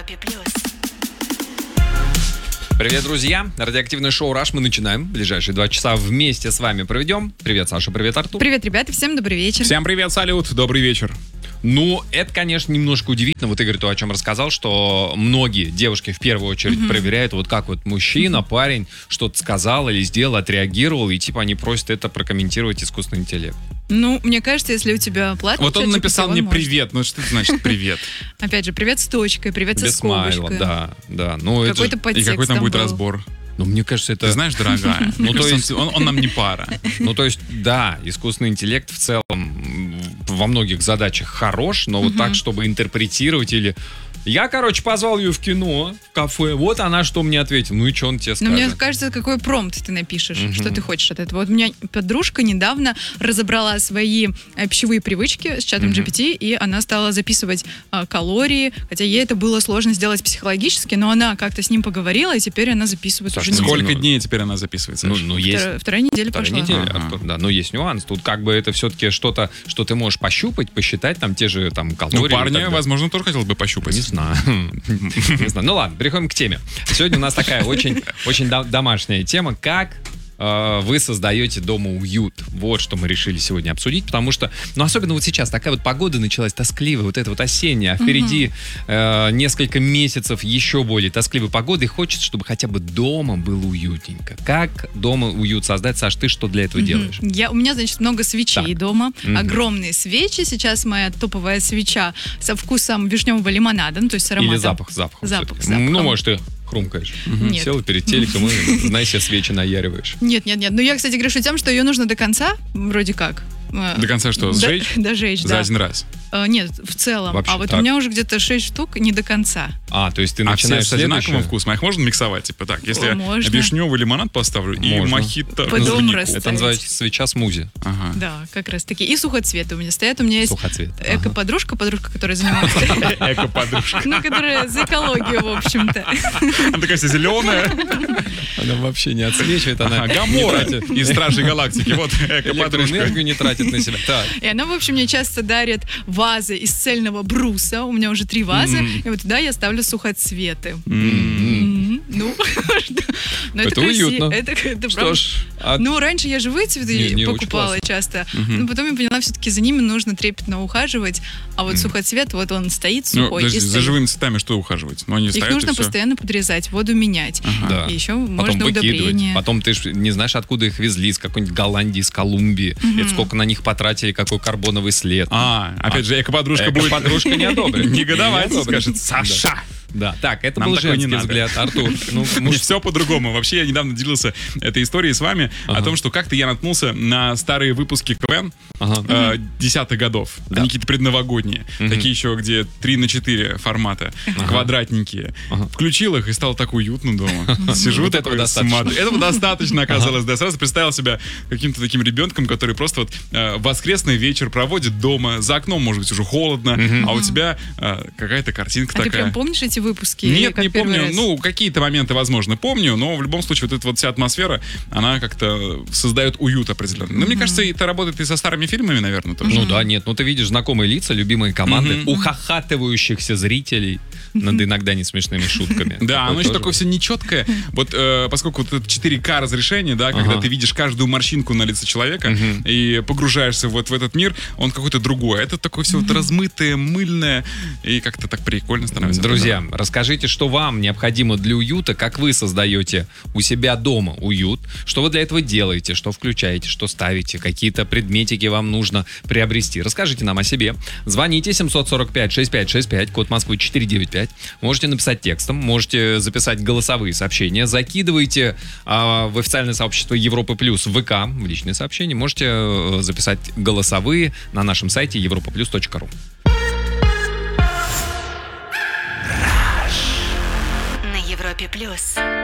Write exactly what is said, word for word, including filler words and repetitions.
Европе плюс. Привет, друзья! Радиоактивное шоу «Раш» мы начинаем. Ближайшие два часа вместе с вами проведем. Привет, Саша, привет, Артур. Привет, ребята, всем добрый вечер. Всем привет, салют, добрый вечер. Ну, это, конечно, немножко удивительно. Вот Игорь то, о чем рассказал, что многие девушки в первую очередь mm-hmm. проверяют, вот как вот мужчина, mm-hmm. парень что-то сказал или сделал, отреагировал, и типа они просят это прокомментировать искусственный интеллект. Ну, мне кажется, если у тебя платный Вот он чат, написал он мне может. привет, ну что это значит привет? Опять же, привет с точкой, привет со Без смайла, скобочкой. да, да. Ну, это Какой-то же- И подтекст какой там будет был. разбор? ну, мне кажется, это... Ты знаешь, дорогая, Ну, мне то кажется, есть- он, он нам не пара. Ну, то есть, да, искусственный интеллект в целом м, во многих задачах хорош, но вот так, чтобы интерпретировать или... Я, короче, позвал ее в кино, в кафе, вот она что мне ответила. Ну и что он тебе Но скажет? мне кажется, какой промпт ты напишешь, Мгм. что ты хочешь от этого. Вот у меня подружка недавно разобрала свои э, пищевые привычки с чатом Мгм. джи пи ти, и она стала записывать э, калории, хотя ей это было сложно сделать психологически, но она как-то с ним поговорила, и теперь она записывает Саш, уже ну, неделю. Сколько ну, дней теперь она записывается? Ну, ну, есть... Втор- Вторая неделя Вторая пошла. неделя, Ага. Артур, да, но есть нюанс. Тут как бы это все-таки что-то, что ты можешь пощупать, посчитать, там те же там калории. Ну, и так парня, далее. возможно, тоже хотел бы пощупать. Не знаю. Не знаю. Ну ладно, переходим к теме. Сегодня у нас такая очень, очень до- домашняя тема, как э, вы создаете дома уют. Вот что мы решили сегодня обсудить, потому что, ну особенно вот сейчас такая вот погода началась тоскливая, вот эта вот осенняя, а впереди э, несколько месяцев еще более тоскливой погоды, и хочется, чтобы хотя бы дома было уютненько. Как дома уют создать? Саш, ты что для этого делаешь? Мгм. Я, у меня, значит, много свечей Так. дома. Мгм. Огромные свечи. Сейчас моя топовая свеча со вкусом вишневого лимонада, ну, то есть с ароматом. Или запах, запах. Запах, всё-таки. запахом. Ну, может, ты хрумкаешь. Нет. Села перед телеком и, знай, себе свечи наяриваешь. Нет, нет, нет. Ну, я, кстати, грешу тем, что ее нужно до конца, вроде как. Э, До конца что, до- сжечь? Дожечь, За да. один раз. Э, Нет, в целом. Вообще а вот так. у меня уже где-то шесть штук не до конца. А, то есть ты А все начинаешь с одинаковым следующее? вкусом. А их можно миксовать? Типа так, если О, я можно. вишневый лимонад поставлю и Можно. мохито Потом клубнику. рас- Это называется свеча смузи. Ага. Да, как раз таки. И сухоцветы у меня стоят. У меня есть Сухоцвет. эко-подружка, подружка, которая занимается... Эко-подружка. Ну, которая за экологию, в общем-то. Она такая вся зеленая. Она вообще не отсвечивает, она Ага, Гамора не тратит из Стражей Галактики. Вот эко-подружка. электроэнергию не тратит на себя. Так. И она, в общем, мне часто дарит вазы из цельного бруса. У меня уже три вазы. М. И вот туда я ставлю сухоцветы. М. Мгм. Ну, что? Ну, Это краси- уютно. Это, это Что правда. ж, а- Ну, раньше я живые цветы Не, не, очень покупала классно. часто. Мгм. Но потом я поняла, все-таки за ними нужно трепетно ухаживать. А вот сухоцвет, вот он стоит Ну, сухой. подожди, и за стоит. живыми цветами что ухаживать? Ну, они Их стоят, нужно и всё. постоянно подрезать, воду менять. да. И еще Потом можно выкидывать. удобрение. Потом ты ж не знаешь, откуда их везли, из какой-нибудь Голландии, из Колумбии. Это сколько на них потратили, какой карбоновый след. А, опять же, эко-подружка будет... Подружка не одобрит. Негодовать, Не одобрит. скажет, Саша. Да. Так, это Нам был такое не женский надо. взгляд. Артур, ну, Не муж- все по-другому. Вообще, я недавно делился этой историей с вами Ага. о том, что как-то я наткнулся на старые выпуски КВН Ага. э, десятых годов. Да. Они какие-то предновогодние. Мгм. Такие еще, где три на четыре формата. Квадратненькие. Ага. Включил их и стало так уютно дома. Сижу Вот этого такой, достаточно. смотрю. Этого достаточно оказалось. Да, сразу представил себя каким-то таким ребенком, который просто вот э, воскресный вечер проводит дома. За окном, может быть, уже холодно, а у тебя э, какая-то картинка А ты такая. прям помнишь эти выпуски? Или Нет, как не первый помню. раз? Ну, какие-то моменты, возможно, помню, но в любом случае вот эта вот вся атмосфера, она как-то создает уют определенный. Но мне кажется, это работает и со старыми фильмами, наверное, тоже. Ну да, нет, ну ты видишь знакомые лица, любимые команды, Мгм. ухахатывающихся зрителей над иногда не смешными шутками. Да, оно еще тоже такое все нечеткое. Вот э, поскольку вот это четыре ка разрешение, да, когда Ага. ты видишь каждую морщинку на лице человека Мгм. и погружаешься вот в этот мир, он какой-то другой. Это такое все вот размытое, мыльное, и как-то так прикольно становится. Друзья, расскажите, что вам необходимо для уюта, как вы создаете у себя дома уют, что вы для этого делаете, что включаете, что ставите, какие-то предметики вам нужно приобрести. Расскажите нам о себе. Звоните семьсот сорок пять шестьдесят пять шестьдесят пять, код Москвы четыреста девяносто пять. Можете написать текстом, можете записать голосовые сообщения, закидывайте а, в официальное сообщество Европы Плюс в ВК, в личные сообщения, можете э, записать голосовые на нашем сайте европа плюс точка ру. На Европе плюс.